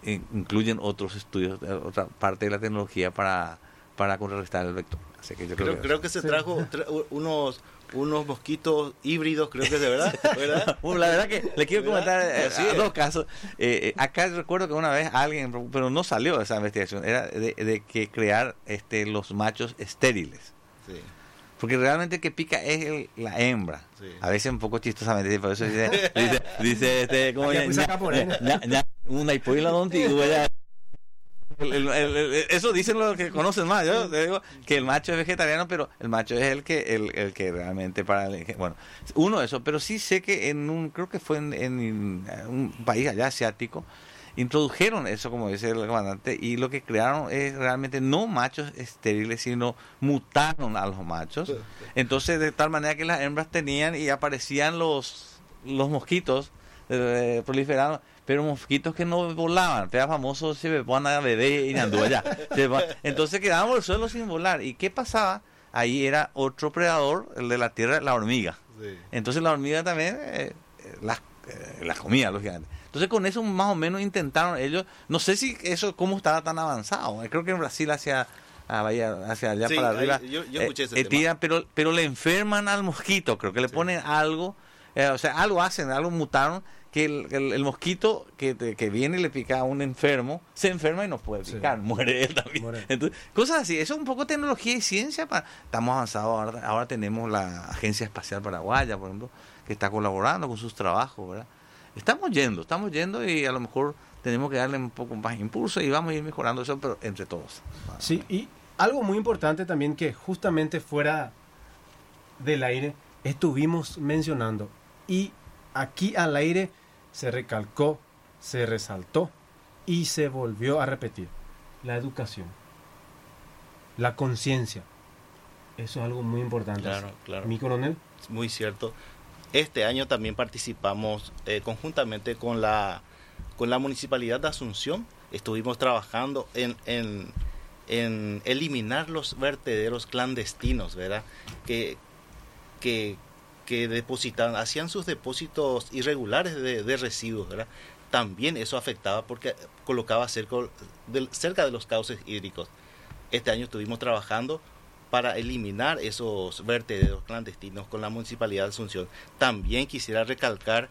incluyen otros estudios, otra parte de la tecnología para contrarrestar el vector. Así que yo creo que se trajo unos mosquitos híbridos, creo que es de verdad. Bueno, la verdad que le quiero comentar dos casos. Acá recuerdo que una vez alguien, pero no salió esa investigación, era de que crear los machos estériles. Sí. Porque realmente el que pica es la hembra. Sí. A veces un poco chistosamente, por eso dice como una hipoila donde eso dicen los que conocen más. Yo te digo que el macho es vegetariano, pero el macho es el que realmente bueno, uno de esos, pero sí sé que creo que fue en un país allá asiático, introdujeron eso, como dice el comandante, y lo que crearon es realmente no machos estériles, sino mutaron a los machos. Entonces, de tal manera que las hembras tenían y aparecían los mosquitos proliferados, pero mosquitos que no volaban. Era famoso, se van a bebé y andó allá. Entonces quedábamos el suelo sin volar. ¿Y qué pasaba? Ahí era otro predador, el de la tierra, la hormiga. Sí. Entonces la hormiga también las comía, lógicamente. Entonces con eso más o menos intentaron ellos, no sé si eso cómo estaba tan avanzado. Creo que en Brasil hacia allá sí, para arriba. Yo escuché ese tema. Pero le enferman al mosquito, creo que le ponen algo, algo hacen, algo mutaron, que el mosquito que viene y le pica a un enfermo, se enferma y no puede picar, muere él también. Entonces, cosas así, eso es un poco tecnología y ciencia. Estamos avanzados, ahora tenemos la Agencia Espacial Paraguaya, por ejemplo, que está colaborando con sus trabajos, ¿verdad? Estamos yendo y a lo mejor tenemos que darle un poco más impulso y vamos a ir mejorando eso, pero entre todos. Sí, y algo muy importante también que justamente fuera del aire estuvimos mencionando, y aquí al aire se recalcó, se resaltó y se volvió a repetir: la educación, la conciencia. Eso es algo muy importante. Claro. Mi coronel. Muy cierto. Este año también participamos conjuntamente con la Municipalidad de Asunción. Estuvimos trabajando en eliminar los vertederos clandestinos, ¿verdad? Que depositaban, hacían sus depósitos irregulares de residuos, ¿verdad? También eso afectaba porque colocaba cerca de los cauces hídricos. Este año estuvimos trabajando para eliminar esos vertederos clandestinos con la Municipalidad de Asunción. También quisiera recalcar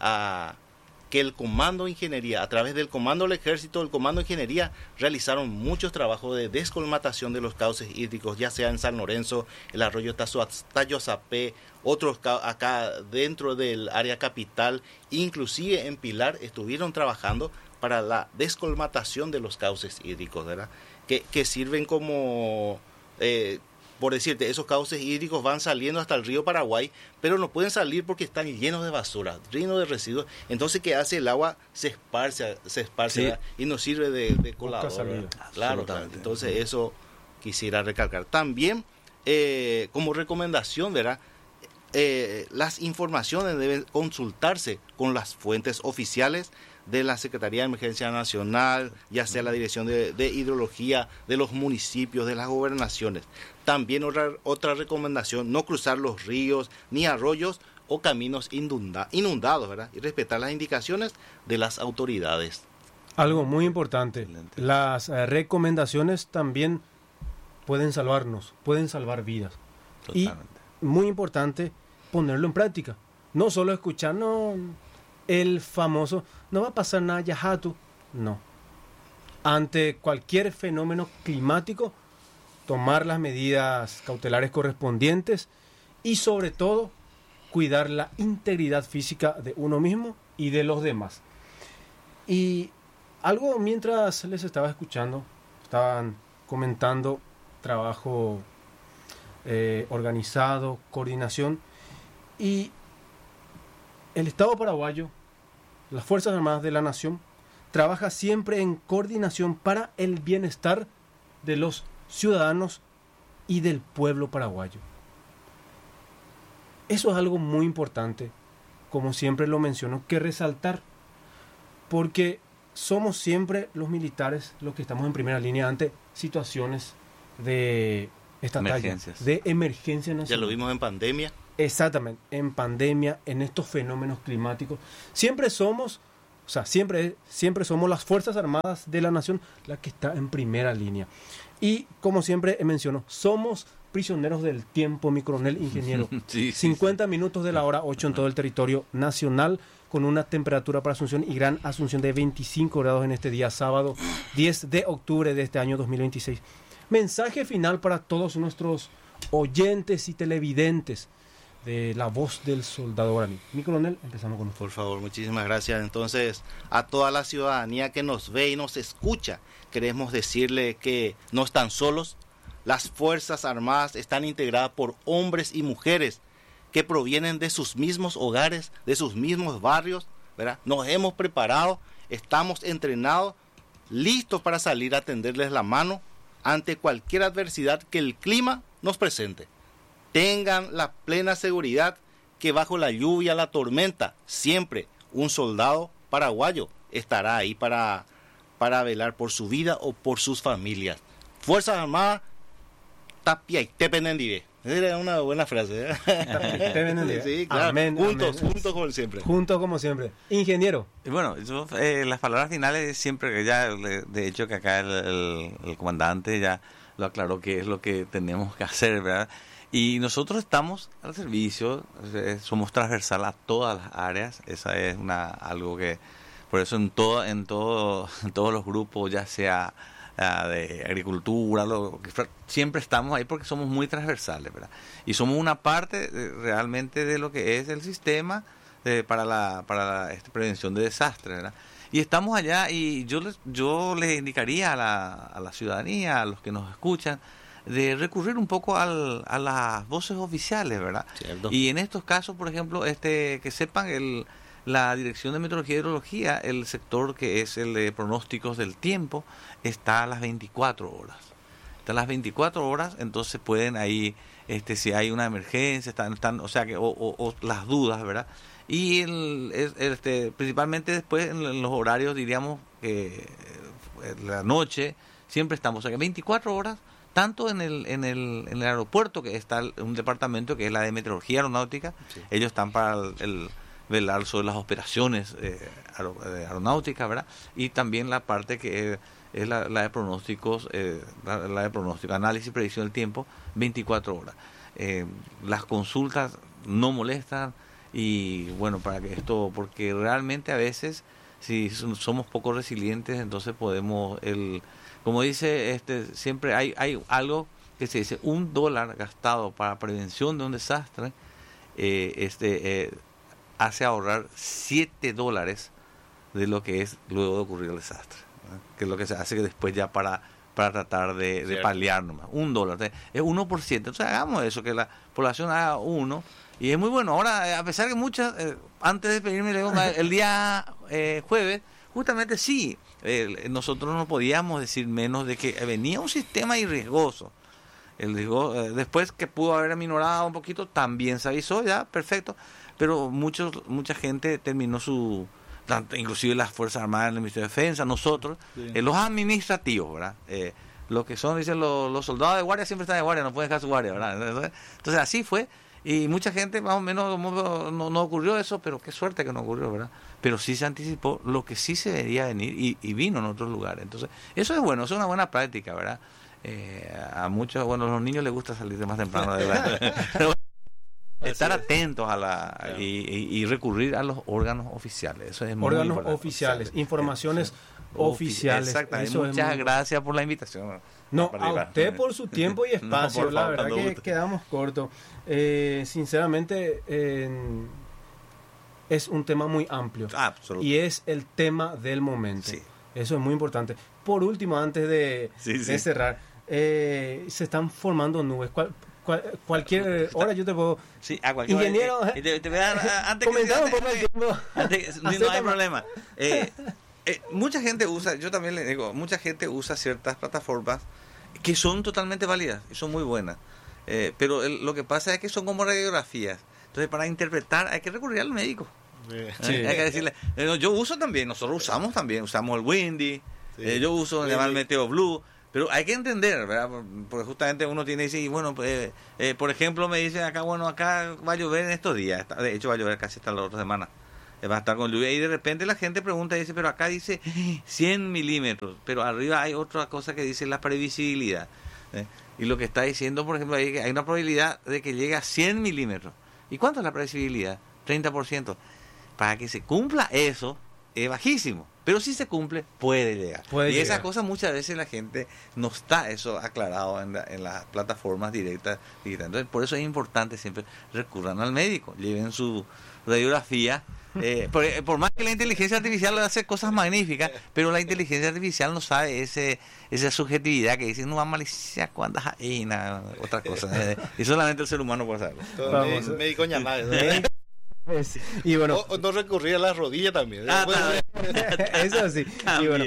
que el Comando de Ingeniería, a través del Comando del Ejército, el Comando de Ingeniería, realizaron muchos trabajos de descolmatación de los cauces hídricos, ya sea en San Lorenzo, el arroyo Tayozapé, otros acá dentro del área capital, inclusive en Pilar, estuvieron trabajando para la descolmatación de los cauces hídricos, ¿verdad? Que sirven como... por decirte, esos cauces hídricos van saliendo hasta el río Paraguay, pero no pueden salir porque están llenos de basura, llenos de residuos. Entonces, ¿qué hace? El agua se esparce sí, y nos sirve de colador. Claro. Entonces, eso quisiera recalcar. También, como recomendación, ¿verdad? Las informaciones deben consultarse con las fuentes oficiales de la Secretaría de Emergencia Nacional, ya sea la Dirección de Hidrología de los municipios, de las gobernaciones. También otra recomendación: no cruzar los ríos ni arroyos o caminos inundados, ¿verdad? Y respetar las indicaciones de las autoridades. Algo muy importante, las recomendaciones también pueden salvarnos, pueden salvar vidas. Totalmente. Y muy importante ponerlo en práctica, no solo escuchar, el famoso, no va a pasar nada, Yajato. No. Ante cualquier fenómeno climático, tomar las medidas cautelares correspondientes y sobre todo cuidar la integridad física de uno mismo y de los demás. Y algo mientras les estaba escuchando, estaban comentando trabajo organizado, coordinación, y el Estado paraguayo, las Fuerzas Armadas de la Nación, trabaja siempre en coordinación para el bienestar de los ciudadanos y del pueblo paraguayo. Eso es algo muy importante, como siempre lo menciono, que resaltar, porque somos siempre los militares los que estamos en primera línea ante situaciones de esta talla, de emergencia nacional. Ya lo vimos en pandemia. Exactamente, en pandemia, en estos fenómenos climáticos, siempre somos O sea, siempre somos las Fuerzas Armadas de la Nación la que está en primera línea. Y como siempre menciono, somos prisioneros del tiempo, mi coronel ingeniero. 50 minutos de la hora 8 en todo el territorio nacional, con una temperatura para Asunción y Gran Asunción de 25 grados en este día sábado 10 de octubre de este año 2026. Mensaje final para todos nuestros oyentes y televidentes de La Voz del Soldado Guaraní. Mi coronel, empezamos con usted. Por favor, muchísimas gracias. Entonces, a toda la ciudadanía que nos ve y nos escucha, queremos decirle que no están solos. Las Fuerzas Armadas están integradas por hombres y mujeres que provienen de sus mismos hogares, de sus mismos barrios, ¿verdad? Nos hemos preparado, estamos entrenados, listos para salir a tenderles la mano ante cualquier adversidad que el clima nos presente. Tengan la plena seguridad que bajo la lluvia, la tormenta, siempre un soldado paraguayo estará ahí para velar por su vida o por sus familias. Fuerzas Armadas, tapia y tepenendive. Era una buena frase, ¿eh? Sí, claro. Amén, juntos como siempre. Juntos como siempre. Ingeniero. Y bueno, las palabras finales siempre, que ya, de hecho que acá el comandante ya lo aclaró que es lo que tenemos que hacer, ¿verdad? Y nosotros estamos al servicio, somos transversal a todas las áreas, esa es algo que, por eso en todos los grupos, ya sea de agricultura, siempre estamos ahí porque somos muy transversales, ¿verdad? Y somos una parte realmente de lo que es el sistema para la prevención de desastres, ¿verdad? Y estamos allá y yo les indicaría a la ciudadanía, a los que nos escuchan, de recurrir un poco a las voces oficiales, ¿verdad? Cierto. Y en estos casos, por ejemplo, que sepan la Dirección de Meteorología y Hidrología, el sector que es el de pronósticos del tiempo, está a las 24 horas. Está a las 24 horas, entonces pueden ahí, si hay una emergencia, están o sea, o las dudas, ¿verdad? Y principalmente después en los horarios, diríamos, la noche, siempre estamos, o sea que 24 horas, tanto en el aeropuerto, que está un departamento que es la de meteorología aeronáutica, sí. Ellos están para velar sobre las operaciones aeronáuticas, ¿verdad? Y también la parte que es la de pronósticos, la de pronóstico, análisis y predicción del tiempo, 24 horas. Las consultas no molestan y bueno, para que porque realmente a veces si somos poco resilientes, entonces podemos, como dice, siempre hay algo que se dice, $1 gastado para prevención de un desastre, hace ahorrar $7 de lo que es luego de ocurrir el desastre, ¿verdad? Que es lo que se hace que después ya para tratar de paliar nomás. $1, es 1%. Entonces hagamos eso, que la población haga 1%, y es muy bueno. Ahora, a pesar que muchas, antes de pedirme el día jueves, justamente sí, nosotros no podíamos decir menos de que venía un sistema irriesgoso. Después que pudo haber aminorado un poquito, también se avisó, ya, perfecto. Pero mucha gente terminó inclusive las Fuerzas Armadas, el Ministerio de Defensa, nosotros, sí. Los administrativos, ¿verdad? Los que son, dicen los soldados de guardia siempre están de guardia, no pueden dejar su guardia, ¿verdad? Entonces así fue, y mucha gente más o menos no ocurrió eso, pero qué suerte que no ocurrió, ¿verdad? Pero sí se anticipó lo que sí se debería venir y vino en otros lugares. Entonces eso es bueno, eso es una buena práctica, ¿verdad? A muchos, a los niños les gusta salir de más temprano de verdad. Estar atentos y recurrir a los órganos oficiales. Eso es muy órganos importante. Oficiales, informaciones oficiales. Exactamente. Muchas gracias por la invitación. No, a usted por su tiempo y espacio. La verdad que quedamos cortos. Sinceramente, es un tema muy amplio. Y es el tema del momento. Sí. Eso es muy importante. Por último, antes de cerrar, se están formando nubes. Cualquier hora yo te puedo... Sí, a cualquier ingeniero, hora. Te voy a dar, antes comentamos por el tiempo. No hay problema. Mucha gente usa, yo también le digo, mucha gente usa ciertas plataformas que son totalmente válidas y son muy buenas. Pero lo que pasa es que son como radiografías. Entonces, para interpretar hay que recurrir al médico. Sí. Hay que decirle, yo uso también, nosotros usamos el Windy, yo uso el Meteo Blue. Pero hay que entender, ¿verdad? Porque justamente uno tiene que decir, bueno, por ejemplo, me dicen acá, bueno, acá va a llover en estos días. De hecho, va a llover casi hasta la otra semana. va a estar con lluvia, y de repente la gente pregunta y dice, pero acá dice 100 milímetros, pero arriba hay otra cosa que dice la previsibilidad. Y lo que está diciendo, por ejemplo, hay una probabilidad de que llegue a 100 milímetros. ¿Y cuánto es la previsibilidad? 30%. Para que se cumpla eso, es bajísimo. Pero si se cumple, puede llegar. Esas cosas muchas veces la gente no está eso aclarado en las plataformas directas. Entonces, por eso es importante siempre recurran al médico, lleven su radiografía. Por más que la inteligencia artificial hace cosas magníficas, pero la inteligencia artificial no sabe esa subjetividad que dice, no va malicia cuando hay otra cosa. Y solamente el ser humano puede saberlo. Médico llamado. Y bueno, o no recurrir a las rodillas también. Eso sí. Y bueno,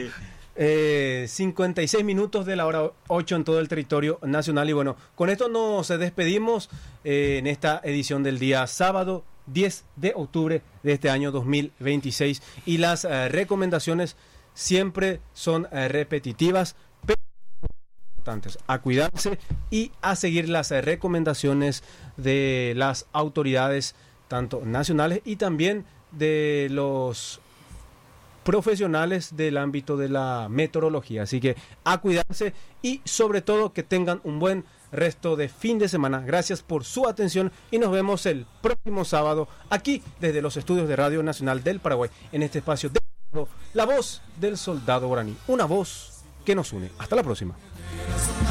56 minutos de la hora 8 en todo el territorio nacional. Y bueno, con esto nos despedimos en esta edición del día sábado 10 de octubre de este año 2026. Y las recomendaciones siempre son repetitivas, pero importantes: a cuidarse y a seguir las recomendaciones de las autoridades, tanto nacionales y también de los profesionales del ámbito de la meteorología. Así que a cuidarse y sobre todo que tengan un buen resto de fin de semana. Gracias por su atención y nos vemos el próximo sábado aquí desde los estudios de Radio Nacional del Paraguay en este espacio de La Voz del Soldado Guaraní, una voz que nos une. Hasta la próxima.